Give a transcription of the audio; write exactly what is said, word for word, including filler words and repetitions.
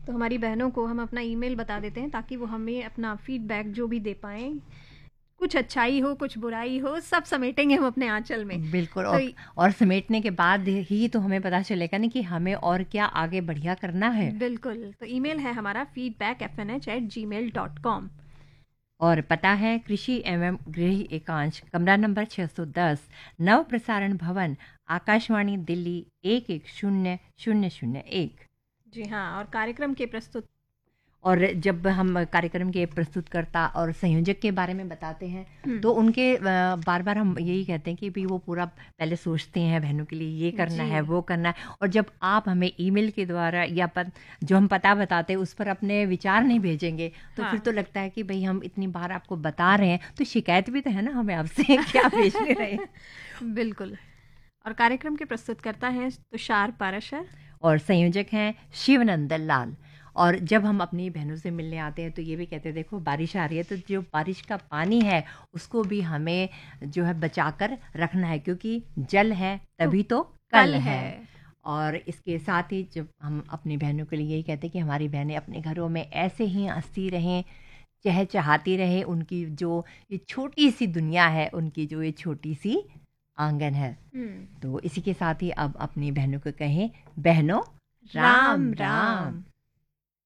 तो हमारी बहनों को हम अपना ईमेल बता देते हैं ताकि वो हमें अपना फीडबैक जो भी दे पाएँ, कुछ अच्छाई हो, कुछ बुराई हो, सब समेटेंगे हम अपने आँचल में। बिल्कुल। तो और और समेटने के बाद ही तो हमें पता चलेगा ना कि हमें और क्या आगे बढ़िया करना है। बिल्कुल, तो ईमेल है हमारा feedback F N H eight जी मेल डॉट कॉम। और पता है कृषि एवं गृह एकांश, कमरा नंबर छह सौ दस, नव प्रसारण भवन, आकाशवाणी दिल्ली एक एक शून्य शून्य शून्य एक। जी हाँ, और कार्यक्रम के प्रस्तुत और जब हम कार्यक्रम के प्रस्तुतकर्ता और संयोजक के बारे में बताते हैं हुँ, तो उनके बार बार हम यही कहते हैं कि भी वो पूरा पहले सोचते हैं बहनों के लिए ये करना जी, है वो करना है, और जब आप हमें ईमेल के द्वारा या पत, जो हम पता बताते हैं उस पर अपने विचार नहीं भेजेंगे तो फिर हाँ, तो लगता है कि भाई हम इतनी बार आपको बता रहे हैं तो शिकायत भी तो है ना हमें आपसे क्या भेजने रहे। बिल्कुल। और कार्यक्रम के प्रस्तुतकर्ता हैं तुषार पाराशर। और संयोजक हैं शिवनंदन लाल। और जब हम अपनी बहनों से मिलने आते हैं तो ये भी कहते हैं देखो बारिश आ रही है तो जो बारिश का पानी है उसको भी हमें जो है बचाकर रखना है, क्योंकि जल है तो तभी तो कल कल है। है। और इसके साथ ही जब हम अपनी बहनों के लिए यही कहते हैं कि हमारी बहनें अपने घरों में ऐसे ही हंसती रहें, चहचहाती रहें, उनकी जो ये छोटी सी दुनिया है, उनकी जो ये छोटी सी आंगन है। हुँ, तो इसी के साथ ही अब अपनी बहनों को कहें, बहनों राम, राम राम। राम।